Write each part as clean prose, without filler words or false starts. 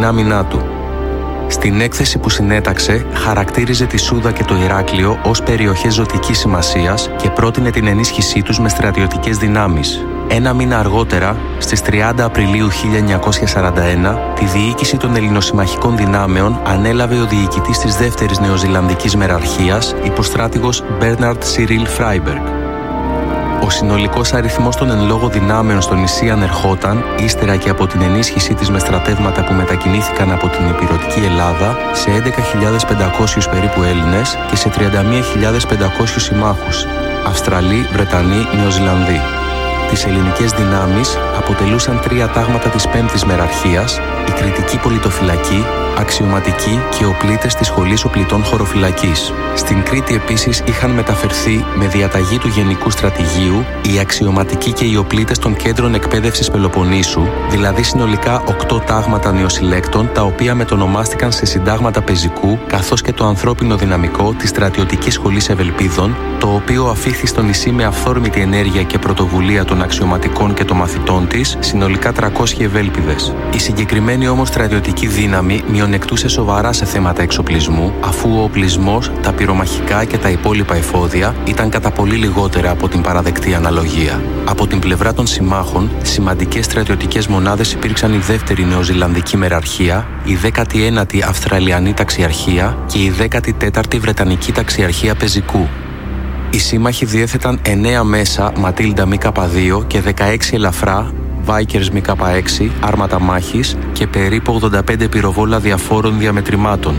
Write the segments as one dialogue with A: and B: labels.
A: άμυνά του. Στην έκθεση που συνέταξε, χαρακτήριζε τη Σούδα και το Ηράκλειο ως περιοχές ζωτικής σημασίας και πρότεινε την ενίσχυσή τους με στρατιωτικές δυνάμεις. Ένα μήνα αργότερα, στις 30 Απριλίου 1941, τη διοίκηση των ελληνοσυμμαχικών δυνάμεων ανέλαβε ο διοικητής της δεύτερης νεοζηλανδικής μεραρχίας, υποστράτηγος Μπέρναρντ Σιρίλ Φράιμπεργκ. Ο συνολικός αριθμός των εν λόγω δυνάμεων στο νησί ανερχόταν, ύστερα και από την ενίσχυσή της με στρατεύματα που μετακινήθηκαν από την ηπειρωτική Ελλάδα, σε 11.500 περίπου Έλληνες και σε 31.500 συμμάχους, Αυστραλοί, Βρετανοί, Νεοζηλανδοί. Τις ελληνικές δυνάμεις αποτελούσαν 3 τάγματα της 5ης Μεραρχίας, η Κρητική Πολιτοφυλακή, αξιωματικοί και οπλίτες της Σχολής Οπλιτών Χωροφυλακής. Στην Κρήτη επίσης είχαν μεταφερθεί με διαταγή του Γενικού Στρατηγίου οι αξιωματικοί και οι οπλίτες των Κέντρων Εκπαίδευσης Πελοποννήσου, δηλαδή συνολικά 8 τάγματα νεοσυλλέκτων, τα οποία μετονομάστηκαν σε συντάγματα πεζικού, καθώς και το ανθρώπινο δυναμικό της Στρατιωτικής Σχολής Ευελπίδων, το οποίο αφήχθη στο νησί με αυθόρμητη ενέργεια και πρωτοβουλία των αξιωματικών και των μαθητών της, συνολικά 300 ευέλπιδες. Η συγκεκριμένη όμως στρατιωτική δύναμη μειονεκτούσε σοβαρά σε θέματα εξοπλισμού, αφού ο οπλισμός, τα πυρομαχικά και τα υπόλοιπα εφόδια ήταν κατά πολύ λιγότερα από την παραδεκτή αναλογία. Από την πλευρά των συμμάχων, σημαντικές στρατιωτικές μονάδες υπήρξαν η δεύτερη Νεοζηλανδική Μεραρχία, η 19η Αυστραλιανή Ταξιαρχία και η 14η Βρετανική Ταξιαρχία Πεζικού. Οι σύμμαχοι διέθεταν 9 μέσα Ματίλντα ΜΚ2 και 16 ελαφρά Βάικερς ΜΚ6 άρματα μάχης και περίπου 85 πυροβόλα διαφόρων διαμετρημάτων.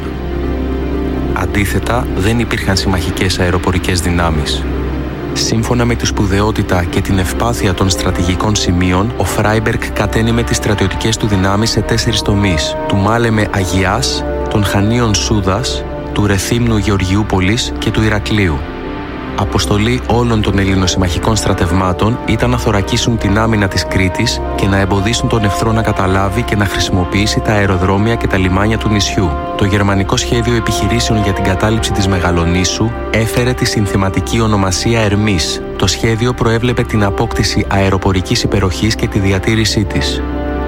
A: Αντίθετα, δεν υπήρχαν συμμαχικές αεροπορικές δυνάμεις. Σύμφωνα με τη σπουδαιότητα και την ευπάθεια των στρατηγικών σημείων, ο Φράιμπεργκ κατένιμε τις στρατιωτικές του δυνάμεις σε 4 τομείς: του Μάλεμε Αγιάς, των Χανίων Σούδας, του Ρεθύμνου Γεωργιούπολης και του Ηρακλείου. Αποστολή όλων των ελληνοσυμμαχικών στρατευμάτων ήταν να θωρακίσουν την άμυνα της Κρήτης και να εμποδίσουν τον εχθρό να καταλάβει και να χρησιμοποιήσει τα αεροδρόμια και τα λιμάνια του νησιού. Το γερμανικό σχέδιο επιχειρήσεων για την κατάληψη της Μεγαλονήσου έφερε τη συνθηματική ονομασία Ερμής. Το σχέδιο προέβλεπε την απόκτηση αεροπορικής υπεροχής και τη διατήρησή της.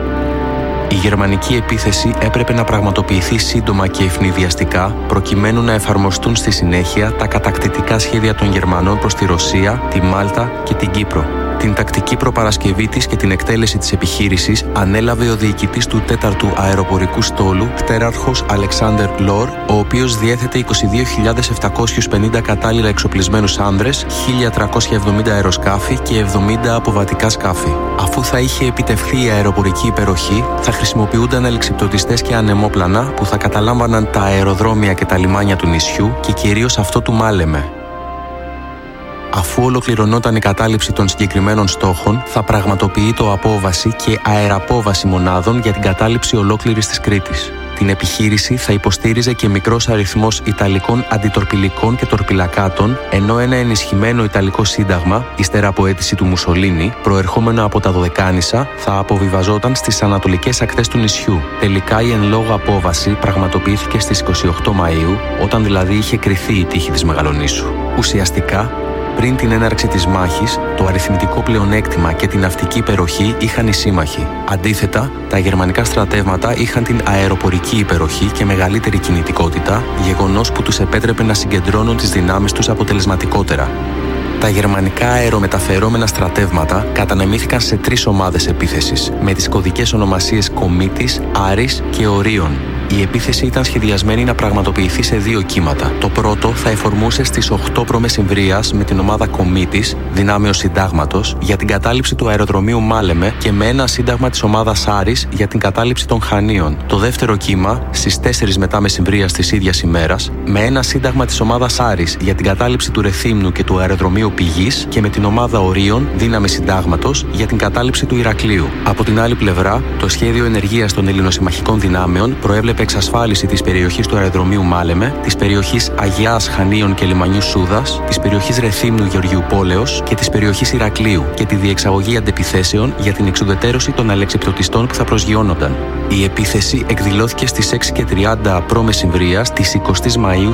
A: Η γερμανική επίθεση έπρεπε να πραγματοποιηθεί σύντομα και ευνηδιαστικά, προκειμένου να εφαρμοστούν στη συνέχεια τα κατακτητικά σχέδια των Γερμανών προς τη Ρωσία, τη Μάλτα και την Κύπρο. Την τακτική προπαρασκευή της και την εκτέλεση της επιχείρησης ανέλαβε ο διοικητής του 4ου Αεροπορικού Στόλου, πτέραρχος Αλεξάνδερ Λόρ, ο οποίος διέθετε 22.750 κατάλληλα εξοπλισμένους άνδρες, 1.370 αεροσκάφη και 70 αποβατικά σκάφη. Αφού θα είχε επιτευχθεί η αεροπορική υπεροχή, θα χρησιμοποιούνταν αλεξιπτωτιστές και ανεμόπλανα που θα καταλάμβαναν τα αεροδρόμια και τα λιμάνια του νησιού και κυρίως αυτό του Μάλεμε. Αφού ολοκληρωνόταν η κατάληψη των συγκεκριμένων στόχων, θα πραγματοποιείται απόβαση και αεραπόβαση μονάδων για την κατάληψη ολόκληρης της Κρήτης. Την επιχείρηση θα υποστήριζε και μικρός αριθμός Ιταλικών αντιτορπιλικών και τορπιλακάτων, ενώ ένα ενισχυμένο Ιταλικό σύνταγμα, ύστερα από αίτηση του Μουσολίνι, προερχόμενο από τα Δωδεκάνησα, θα αποβιβαζόταν στις ανατολικές ακτές του νησιού. Τελικά η εν λόγω απόβαση πραγματοποιήθηκε στις 28 Μαΐου, όταν δηλαδή είχε κριθεί η τύχη της Μεγαλονήσου. Ουσιαστικά, πριν την έναρξη της μάχης, το αριθμητικό πλεονέκτημα και την ναυτική υπεροχή είχαν οι σύμμαχοι. Αντίθετα, τα γερμανικά στρατεύματα είχαν την αεροπορική υπεροχή και μεγαλύτερη κινητικότητα, γεγονός που τους επέτρεπε να συγκεντρώνουν τις δυνάμεις τους αποτελεσματικότερα. Τα γερμανικά αερομεταφερόμενα στρατεύματα κατανεμήθηκαν σε 3 ομάδες επίθεσης, με τις κωδικές ονομασίες Κομήτης, Άρης και Ορίων. Η επίθεση ήταν σχεδιασμένη να πραγματοποιηθεί σε 2 κύματα. Το πρώτο θα εφορμούσε στις 8 π.Μ. με την ομάδα Κομήτης, δυνάμεως συντάγματος, για την κατάληψη του αεροδρομίου Μάλεμε και με ένα σύνταγμα της ομάδας Άρης για την κατάληψη των Χανίων. Το δεύτερο κύμα, στις 4 μετά μεσημβρίας της ίδιας ημέρας, με ένα σύνταγμα της ομάδας Άρης για την κατάληψη του Ρεθύμνου και του αεροδρομίου Πηγής και με την ομάδα Ορίων, δύναμη συντάγματος, για την κατάληψη του Ηρακλείου. Από την άλλη πλευρά, το σχέδιο ενεργείας των ελληνοσυμμαχικών δυνάμεων προέβλεπε εξασφάλιση της περιοχής του αεροδρομίου Μάλεμε, της περιοχής Αγιάς Χανίων και λιμανιού Σούδας, της περιοχής Ρεθύμνου Γεωργιουπόλεως και της περιοχής Ηρακλείου και τη διεξαγωγή αντεπιθέσεων για την εξουδετερώση των αλεξιπτωτιστών που θα προσγειώνονταν. Η επίθεση εκδηλώθηκε στις 6:30 π.Μ. της 20ης Μαΐου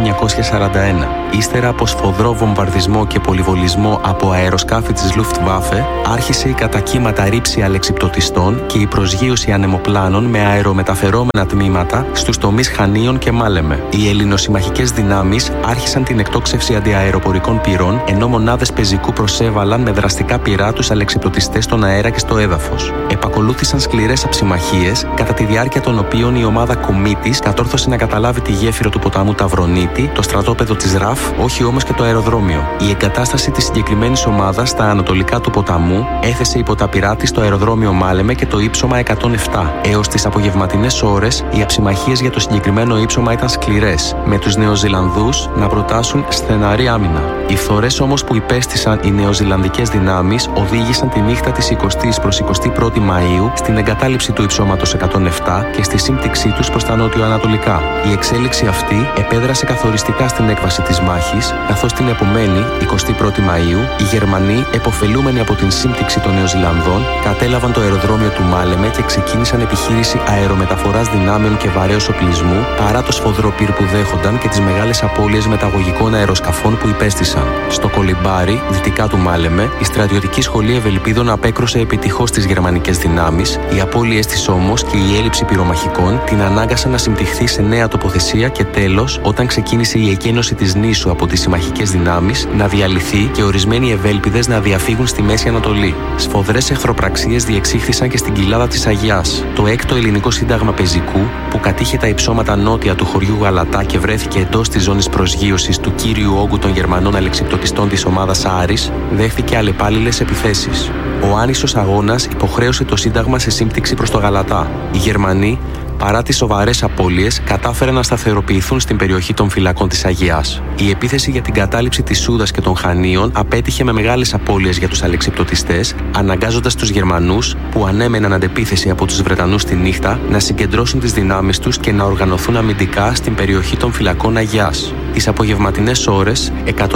A: 1941. Ύστερα από σφοδρό βομβαρδισμό και πολυβολισμό από αεροσκάφη της Luftwaffe, άρχισε η κατά κύματα ρήψη αλεξιπτωτιστών και η προσγείωση ανεμοπλάνων με αερομεταφερόμενα τμήματα στους τομείς Χανίων και Μάλεμε. Οι ελληνοσυμμαχικές δυνάμεις άρχισαν την εκτόξευση αντιαεροπορικών πυρών, ενώ μονάδες πεζικού προσέβαλαν με δραστικά πυρά τους αλεξιπτωτιστές στον αέρα και στο έδαφος. Επακολούθησαν σκληρές αψιμαχίες, κατά τη διάρκεια των οποίων η ομάδα Κομίτης κατόρθωσε να καταλάβει τη γέφυρα του ποταμού Ταυρονίτη, το στρατόπεδο της ΡΑΦ, όχι όμως και το αεροδρόμιο. Η εγκατάσταση της συγκεκριμένης ομάδας στα ανατολικά του ποταμού έθεσε υπό τα πυρά της το αεροδρόμιο Μάλεμε και το ύψωμα 107. Έως τις απογευματινές ώρες, οι αψιμαχίες για το συγκεκριμένο ύψωμα ήταν σκληρές, με τους Νεοζηλανδούς να προτάσουν στεναρή άμυνα. Οι φθορές όμως που υπέστησαν οι νεοζηλανδικές δυνάμεις οδήγησαν τη νύχτα της 20ης προς 21η Μαΐου στην εγκατάλειψη του υψώματος 107 και στη σύμπτυξή τους προς τα νότιο-ανατολικά. Η εξέλιξη αυτή επέδρασε καθοριστικά στην έκβαση της μάχης, καθώς την επομένη, 21η Μαΐου, οι Γερμανοί, επωφελούμενοι από την σύμπτυξη των Νεοζηλανδών, κατέλαβαν το αεροδρόμιο του Μάλεμε και ξεκίνησαν επιχείρηση αερομεταφοράς δυνάμεων και βαρέως οπλισμού, παρά το σφοδρό πυρ που δέχονταν και τις μεγάλες απώλειες μεταγωγικών αεροσκαφών που υπέστησαν. Στο Κολυμπάρι, δυτικά του Μάλεμε, η στρατιωτική σχολή Ευελπίδων απέκρουσε επιτυχώς τις γερμανικές δυνάμεις. Οι απώλειες της όμως και η έλλειψη πυρομαχικών την ανάγκασαν να συμπτυχθεί σε νέα τοποθεσία και τέλος, όταν ξεκίνησε η εκένωση της νήσου από τις συμμαχικές δυνάμεις, να διαλυθεί και ορισμένοι Ευέλπιδες να διαφύγουν στη Μέση Ανατολή. Σφοδρές εχθροπραξίες διεξήχθησαν και στην κοιλάδα της Αγιάς. Το 6ο Ελληνικό Σύνταγμα Πεζικού, που κατήχε τα υψώματα νότια του χωριού Γαλατά και βρέθηκε εντός της ζώνης προσγείωσης του κύριου όγκου των Γερμανών αλεξιπτωτιστών της ομάδας Άρης, δέχθηκε αλλεπάλληλες επιθέσεις. Ο άνισος αγώνας υποχρέωσε το Σύνταγμα σε σύμπτυξη προς το Γαλατά. Οι Γερμανοί, παρά τις σοβαρές απώλειες, κατάφεραν να σταθεροποιηθούν στην περιοχή των φυλακών της Αγιάς. Η επίθεση για την κατάληψη της Σούδας και των Χανίων απέτυχε με μεγάλες απώλειες για τους αλεξιπτωτιστές, αναγκάζοντας τους Γερμανούς, που ανέμεναν αντεπίθεση από τους Βρετανούς τη νύχτα, να συγκεντρώσουν τις δυνάμεις τους και να οργανωθούν αμυντικά στην περιοχή των φυλακών Αγιάς. Τις απογευματινές ώρες,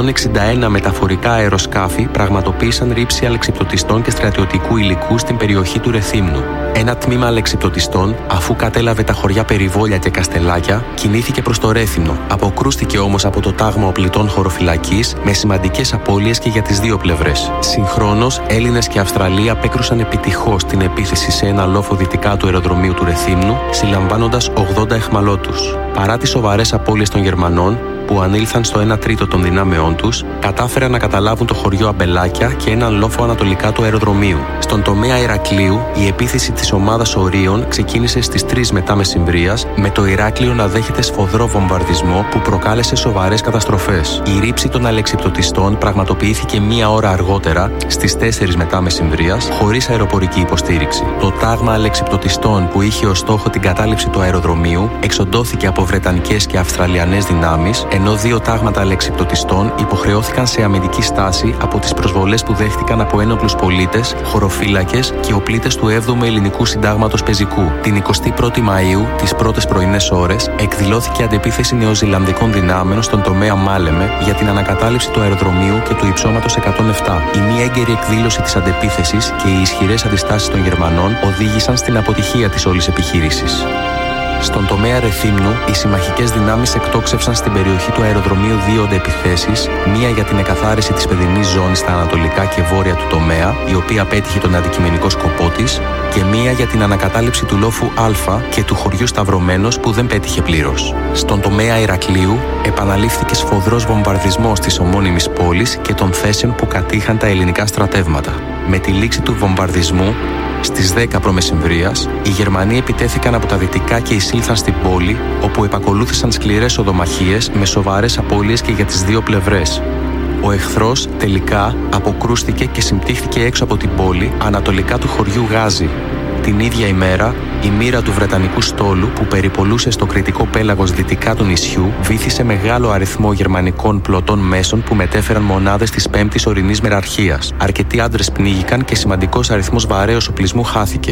A: 161 μεταφορικά αεροσκάφη πραγματοποίησαν ρήψη αλεξιπτωτιστών και στρατιωτικού υλικού στην περιοχή του Ρεθύμνου. Ένα τμήμα αλεξιπτωτιστών, αφού κατέλαβε τα χωριά Περιβόλια και Καστελάκια, κινήθηκε προς το Ρέθυμνο. Αποκρούστηκε όμως από το τάγμα οπλιτών χωροφυλακής με σημαντικές απώλειες και για τις δύο πλευρές. Συγχρόνως, Έλληνες και Αυστραλοί απέκρουσαν επιτυχώς την επίθεση σε ένα λόφο δυτικά του αεροδρομίου του Ρεθύμνου, συλλαμβάνοντας 80 αιχμαλώτους. Παρά τις σοβαρές απώλειες των Γερμανών, που ανήλθαν στο 1 τρίτο των δυνάμεών τους, κατάφεραν να καταλάβουν το χωριό Αμπελάκια και έναν λόφο ανατολικά του αεροδρομίου. Στον τομέα Ηρακλείου, η επίθεση της ομάδας Ορίων ξεκίνησε στις 3 μετά μεσημβρίας, με το Ηράκλειο να δέχεται σφοδρό βομβαρδισμό που προκάλεσε σοβαρές καταστροφές. Η ρήψη των αλεξιπτωτιστών πραγματοποιήθηκε 1 ώρα αργότερα, στις 4 μετά μεσημβρίας, χωρίς αεροπορική υποστήριξη. Το τάγμα αλεξιπτωτιστών που είχε ως στόχο την κατάληψη του αεροδρομίου εξοντώθηκε από βρετανικές και αυστραλιανές δυνάμεις, ενώ 2 τάγματα αλεξιπτωτιστών υποχρεώθηκαν σε αμυντική στάση από τις προσβολές που δέχτηκαν από ένοπλους πολίτες, χωροφύλακες και οπλίτες του 7ου Ελληνικού Συντάγματος Πεζικού. Την 21η Μαΐου, τις πρώτες πρωινές ώρες, εκδηλώθηκε αντεπίθεση νεοζηλανδικών δυνάμεων στον τομέα Μάλεμε για την ανακατάληψη του αεροδρομίου και του υψώματος 107. Η μη έγκαιρη εκδήλωση της αντεπίθεσης και οι ισχυρές αντιστάσεις των Γερμανών οδήγησαν στην αποτυχία της όλης επιχείρησης. Στον τομέα Ρεθύμνου, οι συμμαχικές δυνάμεις εκτόξευσαν στην περιοχή του αεροδρομίου 2 αντεπιθέσεις, μία για την εκαθάριση της παιδινής ζώνης στα ανατολικά και βόρεια του τομέα, η οποία πέτυχε τον αντικειμενικό σκοπό της, και μία για την ανακατάληψη του λόφου Α και του χωριού Σταυρωμένος, που δεν πέτυχε πλήρως. Στον τομέα Ηρακλείου, επαναλήφθηκε σφοδρός βομβαρδισμός της ομώνυμης πόλης και των θέσεων που κατήχαν τα ελληνικά στρατεύματα. Με τη λήξη του βομβαρδισμού, στις 10 π.Μ., οι Γερμανοί επιτέθηκαν από τα δυτικά και εισήλθαν στην πόλη, όπου επακολούθησαν σκληρές οδομαχίες με σοβαρές απώλειες και για τις δύο πλευρές. Ο εχθρός τελικά αποκρούστηκε και συμπτύχθηκε έξω από την πόλη, ανατολικά του χωριού Γάζι. Την ίδια ημέρα, η μοίρα του Βρετανικού στόλου που περιπολούσε στο κρητικό πέλαγος δυτικά του νησιού βύθισε μεγάλο αριθμό γερμανικών πλωτών μέσων που μετέφεραν μονάδες της 5ης Ορεινής Μεραρχίας. Αρκετοί άντρες πνίγηκαν και σημαντικός αριθμός βαρέως οπλισμού χάθηκε.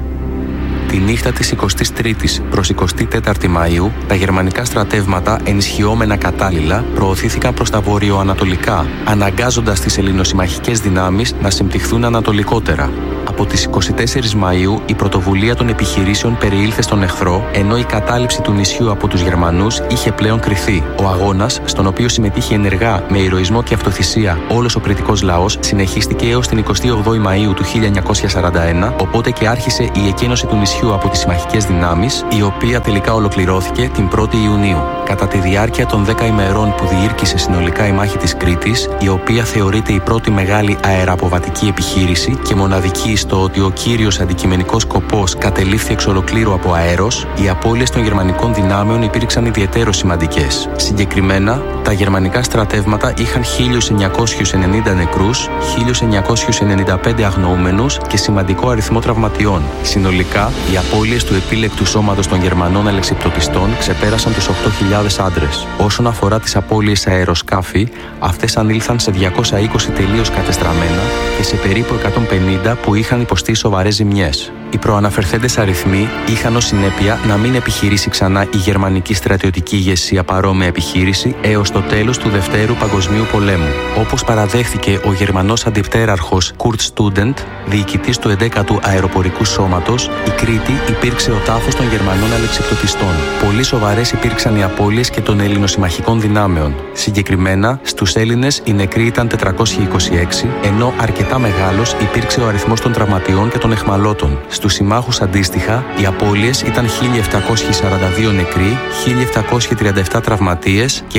A: Τη νύχτα της 23ης προς 24η Μαΐου, τα γερμανικά στρατεύματα, ενισχυόμενα κατάλληλα, προωθήθηκαν προς τα βορειοανατολικά, αναγκάζοντας τις ελληνοσυμμαχικές δυνάμεις να συμπτυχθούν ανατολικότερα. Από τις 24 Μαΐου η πρωτοβουλία των επιχειρήσεων περιήλθε στον εχθρό, ενώ η κατάληψη του νησιού από τους Γερμανούς είχε πλέον κριθεί. Ο αγώνας, στον οποίο συμμετείχε ενεργά με ηρωισμό και αυτοθυσία όλος ο κρητικός λαός, συνεχίστηκε έως την 28η Μαΐου του 1941, οπότε και άρχισε η εκένωση του νησιού από τις συμμαχικές δυνάμεις, η οποία τελικά ολοκληρώθηκε την 1η Ιουνίου. Κατά τη διάρκεια των 10 ημερών που διήρκησε συνολικά η μάχη της Κρήτης, η οποία θεωρείται η πρώτη μεγάλη αεραποβατική επιχείρηση και μοναδική στο ότι ο κύριος αντικειμενικός σκοπός κατελήφθη εξ ολοκλήρου από αέρος, οι απώλειες των γερμανικών δυνάμεων υπήρξαν ιδιαιτέρως σημαντικές. Συγκεκριμένα, τα γερμανικά στρατεύματα είχαν 1.990 νεκρούς, 1.995 αγνοούμενους και σημαντικό αριθμό τραυματιών. Συνολικά, οι απώλειες του επίλεκτου σώματος των Γερμανών αλεξιπτοπιστών ξεπέρασαν τους 8.000 άντρες. Όσον αφορά τις απώλειες σε αεροσκάφη, αυτές ανήλθαν σε 220 τελείως κατεστραμμένα και σε περίπου 150 που είχαν υποστεί σοβαρές ζημιές. Οι προαναφερθέντες αριθμοί είχαν ως συνέπεια να μην επιχειρήσει ξανά η γερμανική στρατιωτική ηγεσία παρόμοια επιχείρηση έως το τέλος του Δευτέρου Παγκοσμίου Πολέμου. Όπως παραδέχθηκε ο Γερμανός αντιπτέραρχος Kurt Student, διοικητής του 11ου Αεροπορικού Σώματος, η Κρήτη υπήρξε ο τάφος των Γερμανών αλεξιπτοπιστών. Πολύ σοβαρές υπήρξαν οι απώλειες και των ελληνοσυμμαχικών δυνάμεων. Συγκεκριμένα, στους Έλληνες οι νεκροί ήταν 426, ενώ αρκετά μεγάλος υπήρξε ο αριθμός των τραυματιών και των αιχμαλώτων. Στους συμμάχους αντίστοιχα, οι απώλειες ήταν 1.742 νεκροί, 1.737 τραυματίες και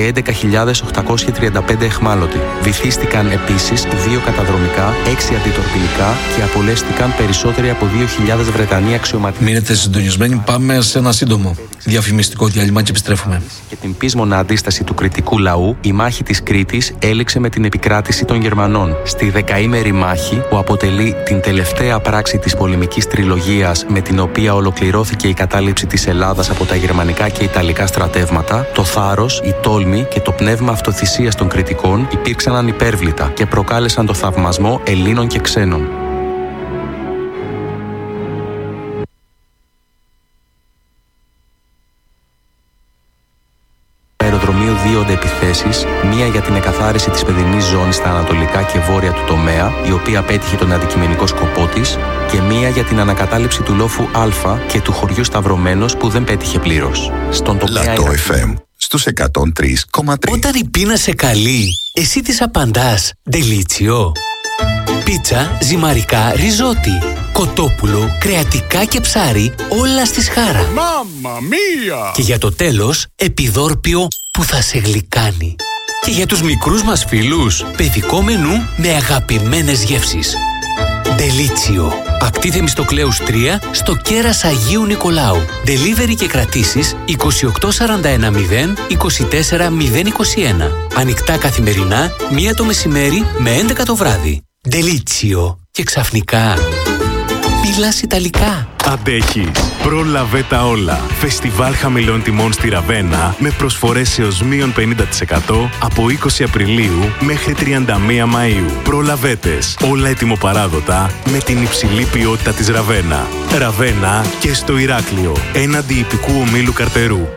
A: 11.835 αιχμάλωτοι. Βυθίστηκαν επίσης 2 καταδρομικά, 6 αντιτορπιλικά και απολέστηκαν περισσότεροι από 2.000 Βρετανοί αξιωματικοί.
B: Μείνετε συντονισμένοι, πάμε σε ένα σύντομο διαφημιστικό διάλειμμα και επιστρέφουμε.
A: Και την πείσμονα αντίσταση του κρητικού λαού, η μάχη της Κρήτης έληξε με την επικράτηση των Γερμανών. Στη δεκαήμερη μάχη, που αποτελεί την τελευταία πράξη της πολεμικής τριλογίας με την οποία ολοκληρώθηκε η κατάληψη της Ελλάδας από τα γερμανικά και ιταλικά στρατεύματα, το θάρρος, η τόλμη και το πνεύμα αυτοθυσίας των κρητικών υπήρξαν ανυπέρβλητα και προκάλεσαν το θαυμασμό Ελλήνων και ξένων. Αεροδρομίου δίονται επιθέσεις, μία για την εκαθάριση της παιδινής ζώνης στα ανατολικά και βόρεια του τομέα, η οποία πέτυχε τον αντικειμενικό σκοπό της, και μία για την ανακατάληψη του λόφου Α και του χωριού Σταυρωμένος που δεν πέτυχε πλήρως. Στον τομέα
C: Λατό FM στους 103,3.
D: Όταν η πείνα σε καλεί, εσύ της απαντάς «Ντελίτσιο». Πίτσα, ζυμαρικά, ριζότι, κοτόπουλο, κρεατικά και ψάρι, όλα στη σχάρα.
E: Μάμμα μία!
D: Και για το τέλος, επιδόρπιο που θα σε γλυκάνει. Και για τους μικρούς μας φίλους, παιδικό μενού με αγαπημένες γεύσεις. Ντελίτσιο. Ακτή Θεμιστοκλέους 3 στο κέρας Αγίου Νικολάου. Delivery και κρατήσεις 28410 24021. Ανοιχτά καθημερινά, 1 το μεσημέρι με 11 το βράδυ. Ντελίτσιο. Και ξαφνικά μιλάς Ιταλικά.
E: Αντέχεις. Πρόλαβε τα όλα. Φεστιβάλ χαμηλών τιμών στη Ραβένα με προσφορές έως μείον 50% από 20 Απριλίου μέχρι 31 Μαΐου. Προλαβέτες. Όλα ετοιμοπαράδοτα με την υψηλή ποιότητα της Ραβένα. Ραβένα και στο Ηράκλειο. Έναντι ιππικού ομίλου Καρτερού.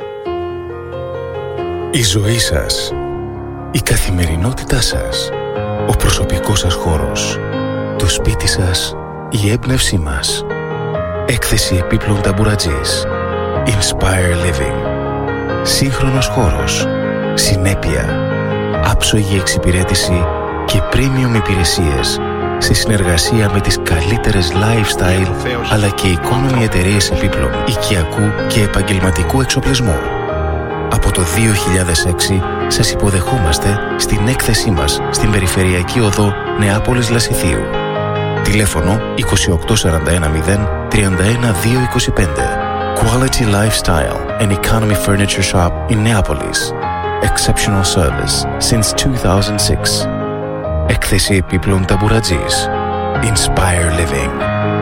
F: Η ζωή σας. Η καθημερινότητά σας. Ο προσωπικός σας χώρος. Το σπίτι σας. Η έμπνευσή μας. Έκθεση επίπλων ταμπουρατζής. Inspire Living. Σύγχρονος χώρος. Συνέπεια. Άψογη εξυπηρέτηση και premium υπηρεσίες σε συνεργασία με τις καλύτερες lifestyle αλλά και economy εταιρείες επίπλων, οικιακού και επαγγελματικού εξοπλισμού. Από το 2006 σας υποδεχόμαστε στην έκθεσή μας στην Περιφερειακή Οδό Νεάπολης Λασιθίου. Τηλέφωνο 28410 31225. Quality Lifestyle and Economy Furniture Shop in Neapolis. Exceptional service since 2006. Έκθεση επίπλων ταμπουρατζής. Inspire Living.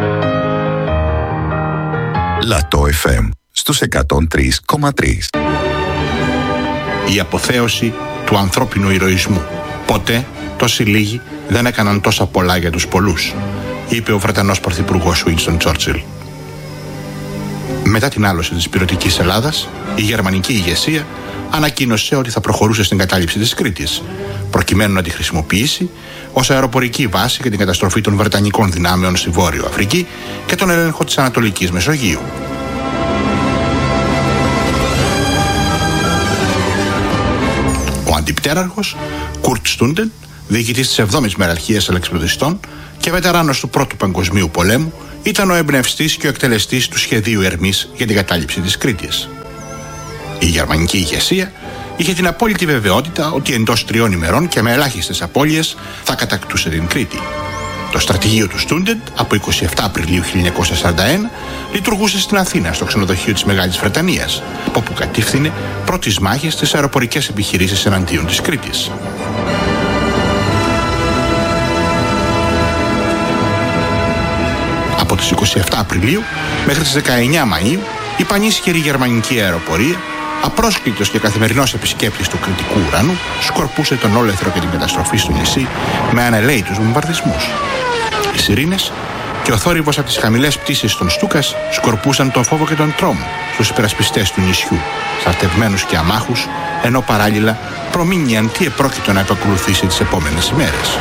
C: Λατό FM στους 103,3.
G: Η αποθέωση του ανθρώπινου ηρωισμού. Ποτέ τόσοι λίγοι δεν έκαναν τόσα πολλά για τους πολλούς, είπε ο Βρετανός Πρωθυπουργός Winston Churchill. Μετά την άλωση της ηπειρωτικής Ελλάδας, η γερμανική ηγεσία ανακοίνωσε ότι θα προχωρούσε στην κατάληψη της Κρήτης, προκειμένου να τη χρησιμοποιήσει ως αεροπορική βάση για την καταστροφή των βρετανικών δυνάμεων στη Βόρειο Αφρική και τον έλεγχο της Ανατολικής Μεσογείου. Ο αντιπτέραρχος Κουρτ Στούντεν, διοικητής της 7ης Μεραρχίας Αλεξιπτοδιστών και βετεράνος του Πρώτου Παγκοσμίου Πολέμου, ήταν ο εμπνευστής και ο εκτελεστής του σχεδίου Ερμής για την κατάληψη της Κρήτης. Η γερμανική ηγεσία είχε την απόλυτη βεβαιότητα ότι εντός 3 ημερών και με ελάχιστες απώλειες θα κατακτούσε την Κρήτη. Το στρατηγείο του Στούντεντ από 27 Απριλίου 1941 λειτουργούσε στην Αθήνα, στο ξενοδοχείο της Μεγάλης Βρετανίας, από όπου κατήφθηνε πρώτης μάχης στις αεροπορικές επιχειρήσεις εναντίον της Κρήτης. Από τις 27 Απριλίου μέχρι τις 19 Μαΐου η πανίσχυρη γερμανική αεροπορία, απρόσκλητος και καθημερινός επισκέπτης του κρητικού ουρανού, σκορπούσε τον όλεθρο και την καταστροφή στο νησί με ανελαίητους βομβαρδισμούς. Οι σιρήνες και ο θόρυβος από τις χαμηλές πτήσεις των Στούκας σκορπούσαν τον φόβο και τον τρόμο στους υπερασπιστές του νησιού, στρατευμένους και αμάχους, ενώ παράλληλα προμήνυαν τι επρόκειτο να επακολουθήσει τις επόμενες ημέρες.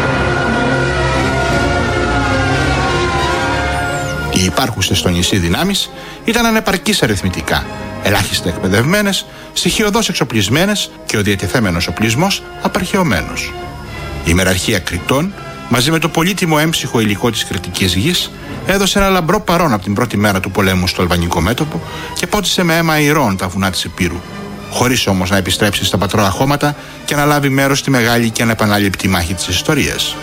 G: Οι υπάρχουσες στο νησί δυνάμεις ήταν ανεπαρκείς αριθμητικά, ελάχιστα εκπαιδευμένες, στοιχειωδώς εξοπλισμένες και ο διατεθέμενος οπλισμός απαρχαιωμένος. Η Μεραρχία Κρητών, μαζί με το πολύτιμο έμψυχο υλικό της κρητικής γης, έδωσε ένα λαμπρό παρόν από την πρώτη μέρα του πολέμου στο αλβανικό μέτωπο και πότισε με αίμα ηρώων τα βουνά της Ηπείρου, χωρίς όμως να επιστρέψει στα πατρόα χώματα και να λάβει μέρος στη μεγάλη και ανεπανάληπτη μάχη της ιστορίας.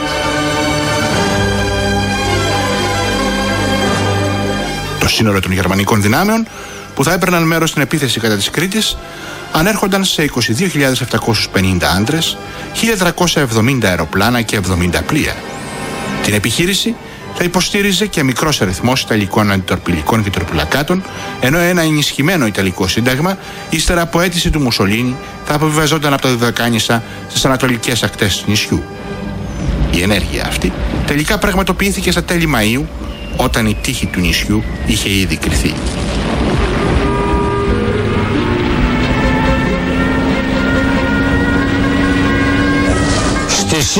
G: Το σύνολο των γερμανικών δυνάμεων που θα έπαιρναν μέρος στην επίθεση κατά της Κρήτης ανέρχονταν σε 22.750 άντρες, 1.370 αεροπλάνα και 70 πλοία. Την επιχείρηση θα υποστήριζε και μικρός αριθμός ιταλικών αντιτορπιλικών και τορπιλακάτων, ενώ ένα ενισχυμένο ιταλικό σύνταγμα, ύστερα από αίτηση του Μουσολίνι, θα αποβιβαζόταν από τα Δωδεκάνησα στις ανατολικές ακτές του νησιού. Η ενέργεια αυτή τελικά πραγματοποιήθηκε στα τέλη Μαΐου, όταν η τύχη του νησιού είχε ήδη κριθεί.
H: Στις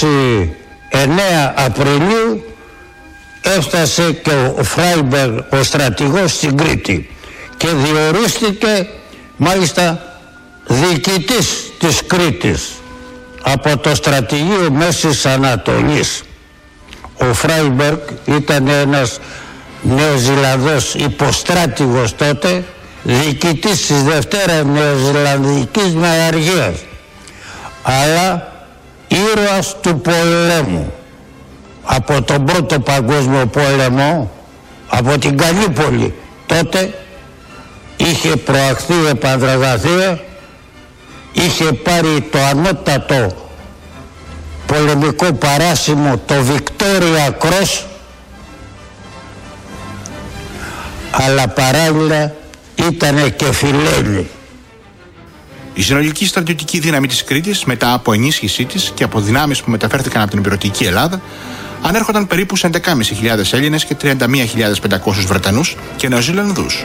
H: 29 Απριλίου έφτασε και ο Φράιμπεργκ, ο στρατηγός, στην Κρήτη και διορίστηκε μάλιστα διοικητής της Κρήτης από το στρατηγείο Μέσης Ανατολής. Ο Φράιμπεργκ ήταν ένας Νεοζηλανδός υποστράτηγος τότε, διοικητής της Δευτέρας Νεοζηλανδικής Μεαργίας, αλλά ήρωας του πολέμου. Από τον Πρώτο Παγκόσμιο Πόλεμο, από την Καλύπολη, τότε είχε προαχθεί επανδραγαθία, είχε πάρει το ανώτατο πολεμικό παράσημο, το Βικτόρια Κρός, αλλά παράλληλα ήταν και φιλένη.
G: Η συνολική στρατιωτική δύναμη της Κρήτης, μετά από ενίσχυσή της και από δυνάμεις που μεταφέρθηκαν από την ηπειρωτική Ελλάδα, ανέρχονταν περίπου σε 11.500 Έλληνες και 31.500 Βρετανούς και Νεοζηλανδούς.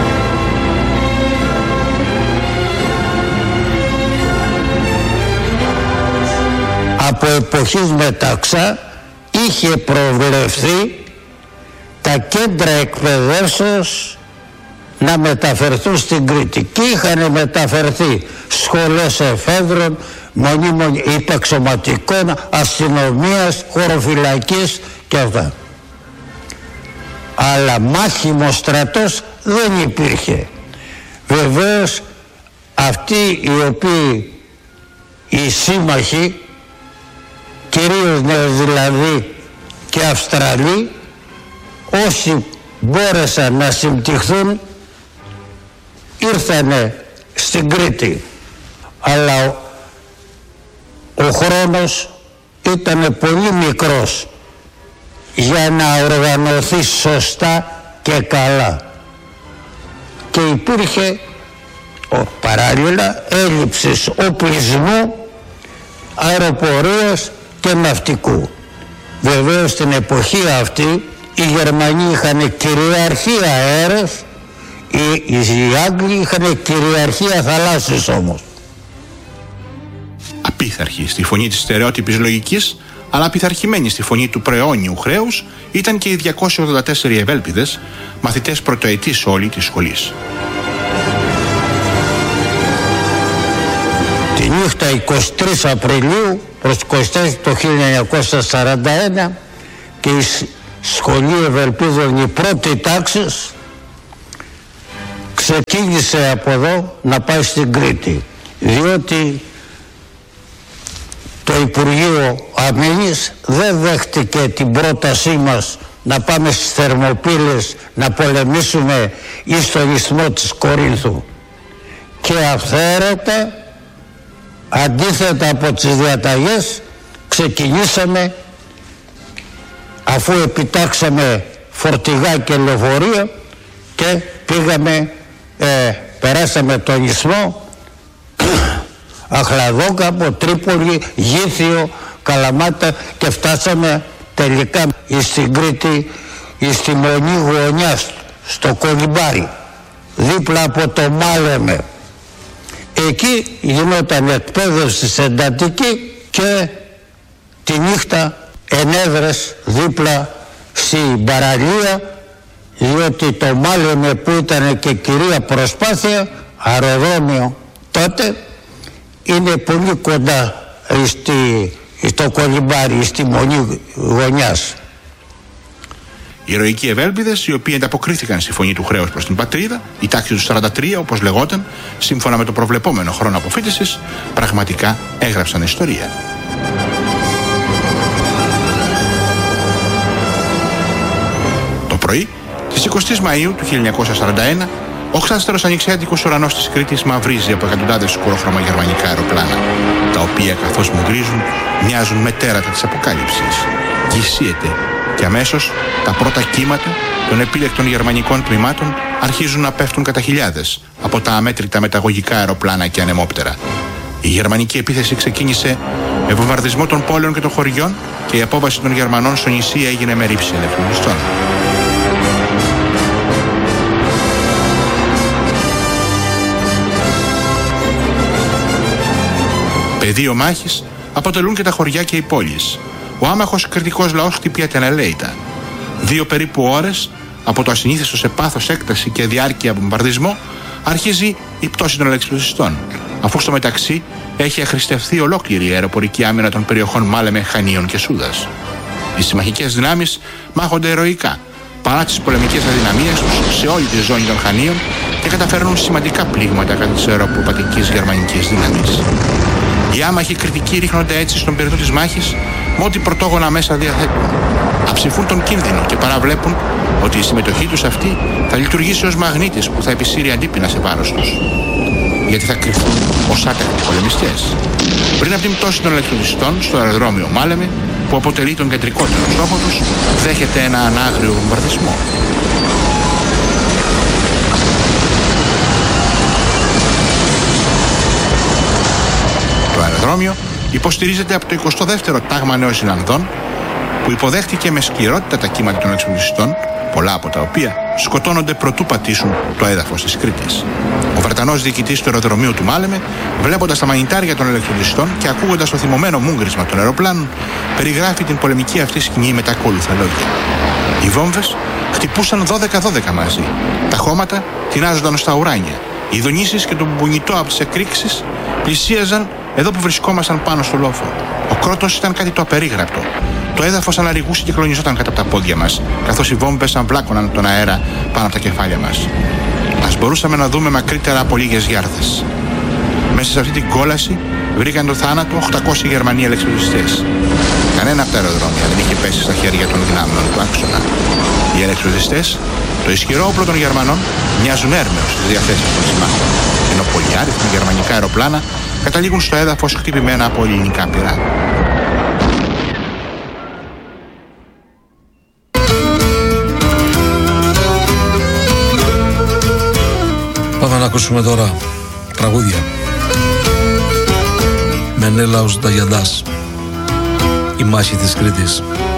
H: Από εποχής Μεταξά είχε προβλεφθεί τα κέντρα εκπαιδεύσεως να μεταφερθούν στην Κρήτη και είχαν μεταφερθεί σχολές εφέδρων, μονίμων υπεξωματικών, αστυνομίας, χωροφυλακής και αυτά. Αλλά μάχημος στρατός δεν υπήρχε. Βεβαίως αυτοί οι οποίοι, οι σύμμαχοι, κυρίως Νεοζηλανδοί και Αυστραλοί, όσοι μπόρεσαν να συμπτυχθούν ήρθανε στην Κρήτη, αλλά ο χρόνος ήταν πολύ μικρός για να οργανωθεί σωστά και καλά και υπήρχε παράλληλα έλλειψης οπλισμού, αεροπορίας και ναυτικού. Βεβαίως στην εποχή αυτή Οι Γερμανοί είχαν κυριαρχία αέρας, οι Άγγλοι είχαν κυριαρχία θαλάσσης όμως.
G: Απίθαρχη στη φωνή της στερεότυπης λογικής, αλλά απειθαρχημένη στη φωνή του προαιώνιου χρέους, ήταν και οι 284 ευέλπιδες, μαθητές πρωτοετής όλοι της σχολής.
H: Τη νύχτα 23 Απριλίου προς 24 το 1941 και η σχολή Ευελπίδων, η πρώτη τάξη, ξεκίνησε από εδώ να πάει στην Κρήτη, διότι το Υπουργείο Αμήνης δεν δέχτηκε την πρότασή μας να πάμε στις Θερμοπύλες να πολεμήσουμε εις στον ισθμό της Κορίνθου, και αυθαίρετα, αντίθετα από τις διαταγές, ξεκινήσαμε, αφού επιτάξαμε φορτηγά και λεωφορεία, και πήγαμε, περάσαμε τον ισθμό, Αχλαδόκαπο, Τρίπολη, Γήθιο, Καλαμάτα, και φτάσαμε τελικά στην Κρήτη, στη Μονή Γωνιάς, στο Κολυμπάρι, δίπλα από το Μάλεμε. Εκεί γινόταν εκπαίδευση εντατική και τη νύχτα ενέδρες δίπλα στην παραλία, διότι το Μάλεμε, που ήταν και κυρία Προσπάθεια, αεροδρόμιο τότε, είναι πολύ κοντά στο Κολυμπάρι, στη Μονή Γωνιάς.
G: Οι ηρωικοί ευέλπιδες, οι οποίοι ανταποκρίθηκαν στη φωνή του χρέους προς την πατρίδα, η τάξη του 43, όπως λεγόταν, σύμφωνα με το προβλεπόμενο χρόνο αποφύτισης, πραγματικά έγραψαν ιστορία. Το πρωί της 20 Μαΐου του 1941, ο ξάστερος ανοιξιάτικος ουρανός της Κρήτης μαυρίζει από εκατοντάδες σκουρόχρωμα γερμανικά αεροπλάνα, τα οποία, καθώς μουγρίζουν, μοιάζουν με τέρατα της αποκάλυψης. Γυσίεται, και αμέσως τα πρώτα κύματα των επίλεκτων γερμανικών τμήματων αρχίζουν να πέφτουν κατά χιλιάδες από τα αμέτρητα μεταγωγικά αεροπλάνα και ανεμόπτερα. Η γερμανική επίθεση ξεκίνησε με βομβαρδισμό των πόλεων και των χωριών, και η απόβαση των Γερμανών στο νησί έγινε με ρήψη ελευθεριστών. Πεδίο μάχης αποτελούν και τα χωριά και οι πόλεις. Ο άμαχος κριτικός λαός χτυπιέται ανελαίητα. 2 περίπου ώρες από το ασυνήθιστο σε πάθος, έκταση και διάρκεια βομβαρδισμό αρχίζει η πτώση των αλεξιπτωτιστών, αφού στο μεταξύ έχει αχρηστευθεί ολόκληρη η αεροπορική άμυνα των περιοχών Μάλεμε, Χανίων και Σούδας. Οι συμμαχικές δυνάμεις μάχονται ηρωικά παρά τις πολεμικές αδυναμίες τους σε όλη τη ζώνη των Χανίων και καταφέρνουν σημαντικά πλήγματα κατά της αεροποπατικής γερμανικής δύναμης. Οι άμαχοι κριτικοί ρίχνονται έτσι στον πυρηνό της μάχης με ό,τι πρωτόγωνα μέσα διαθέτουν. Αψηφούν τον κίνδυνο και παραβλέπουν ότι η συμμετοχή τους αυτή θα λειτουργήσει ως μαγνήτης που θα επισύρει αντίπεινα σε βάρος τους. Γιατί θα κρυφθούν ως άτακτοι πολεμιστές. Πριν από την πτώση των αλεξιπτωτιστών στο αεροδρόμιο Μάλεμε, που αποτελεί τον κεντρικότερο στόχο τους, δέχεται ένα ανάγριο βομβαρδισμό. Το αεροδρόμιο υποστηρίζεται από το 22ο Τάγμα Νεοζηλανδών, που υποδέχτηκε με σκληρότητα τα κύματα των αλεξιπτωτιστών, πολλά από τα οποία σκοτώνονται προτού πατήσουν το έδαφος της Κρήτης. Ο Βρετανός διοικητής του αεροδρομίου του Μάλεμε, βλέποντας τα μανιτάρια των αλεξιπτωτιστών και ακούγοντας το θυμωμένο μούγκρισμα των αεροπλάνων, περιγράφει την πολεμική αυτή σκηνή με τα ακόλουθα λόγια. Οι βόμβες χτυπούσαν 12-12 μαζί. Τα χώματα τεινάζονταν στα ουράνια. Οι δονήσεις και το μπουνιτό από τις εκρήξεις πλησίαζαν εδώ που βρισκόμασταν πάνω στο λόφο. Ο κρότος ήταν κάτι το απερίγραπτο. Το έδαφος αναρριγούσε και κλονιζόταν κάτω από τα πόδια μας, καθώς οι βόμβες αμβλάκωναν τον αέρα πάνω από τα κεφάλια μας. Ας μπορούσαμε να δούμε μακρύτερα από λίγες γιάρδες. Μέσα σε αυτή την κόλαση βρήκαν το θάνατο 800 Γερμανοί αλεξιπτωτιστές. Κανένα από τα αεροδρόμια δεν είχε πέσει στα χέρια των δυνάμεων του άξονα. Οι αλεξιπτωτιστές, το ισχυρό όπλο των Γερμανών, μοιάζουν έρμεως στις διαθέσεις των συμμάχων, ενώ πολυάριθμα γερμανικά αεροπλάνα καταλήγουν στο έδαφος χτυπημένα από ελληνικά πυρά.
B: Πάμε να ακούσουμε τώρα τραγούδια. Μενέλαος Νταγιαντάς, η μάχη της Κρήτης.